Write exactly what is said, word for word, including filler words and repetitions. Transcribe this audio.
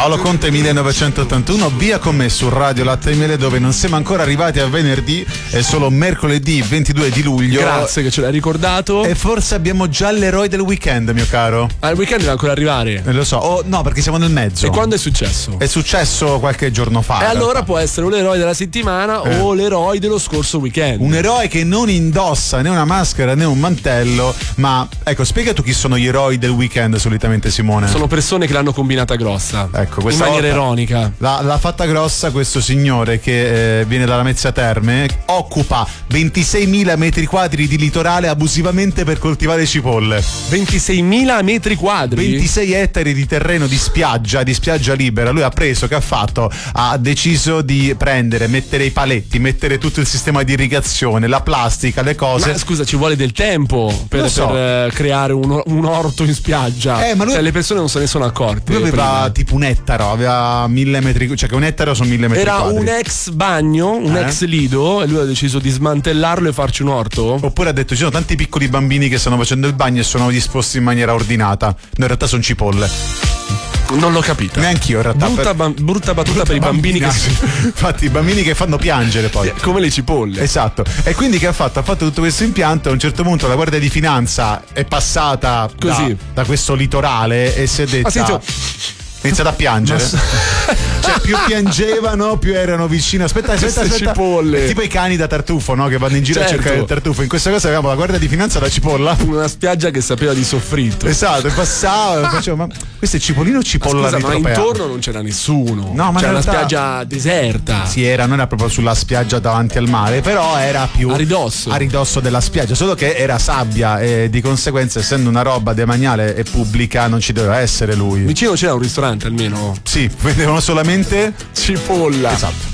Paolo Conte millenovecentottantuno, via con me su Radio Latte e Miele, dove non siamo ancora arrivati a venerdì, è solo mercoledì ventidue di luglio. Grazie che ce l'hai ricordato. E forse abbiamo già l'eroe del weekend, mio caro. Ah, il weekend deve ancora arrivare. Eh, lo so, oh, no, perché siamo nel mezzo. E quando è successo? È successo qualche giorno fa. E allora può essere o l'eroe della settimana eh. o l'eroe dello scorso weekend. Un eroe che non indossa né una maschera né un mantello, ma ecco, spiega tu chi sono gli eroi del weekend solitamente, Simone. Sono persone che l'hanno combinata grossa. Ecco, questa in maniera volta ironica. L'ha, l'ha fatta grossa questo signore che eh, viene dalla Mezzia Terme, occupa ventiseimila metri quadri di litorale abusivamente per coltivare cipolle. ventiseimila metri quadri? ventisei ettari di terreno di spiaggia, di spiaggia libera. Lui ha preso, che ha fatto? Ha deciso di prendere, mettere i paletti, mettere tutto il sistema di irrigazione, la plastica, le cose. Ma scusa, ci vuole del tempo per, so. per uh, creare un, un orto in spiaggia. Eh, ma lui, cioè, le persone non se ne sono accorte. Lui aveva prima. tipo un ettaro, aveva mille metri, cioè che un ettaro sono mille metri Era quadri. un ex bagno, un eh? ex lido, e lui ha deciso di smantellarlo e farci un orto. Oppure ha detto: ci sono tanti piccoli bambini che stanno facendo il bagno e sono disposti in maniera ordinata. No, in realtà sono cipolle. Non l'ho capito. Neanch'io in realtà. Brutta, per... ba- brutta battuta brutta per i bambini che si... Infatti i bambini che fanno piangere poi. Come le cipolle. Esatto. E quindi che ha fatto? Ha fatto tutto questo impianto. A un certo punto la Guardia di Finanza è passata così da, da questo litorale e si è detta: ha iniziato a piangere. Cioè più piangevano più erano vicino. Aspetta, aspetta, Queste aspetta. cipolle. È tipo i cani da tartufo, no? Che vanno in giro certo. a cercare il tartufo. In questa cosa avevamo la Guardia di Finanza da cipolla. Una spiaggia che sapeva di soffritto. Esatto, e passava e facevo: ma questo è cipollino o cipolla? Ma, scusa, ma ritropea? intorno non c'era nessuno. No, ma c'era in una realtà... spiaggia deserta. Sì, era, non era proprio sulla spiaggia davanti al mare, però era più a ridosso. A ridosso della spiaggia, solo che era sabbia e di conseguenza, essendo una roba demaniale e pubblica, non ci doveva essere lui. Vicino c'era un ristorante almeno. Sì, vedevano solamente cipolla. Esatto.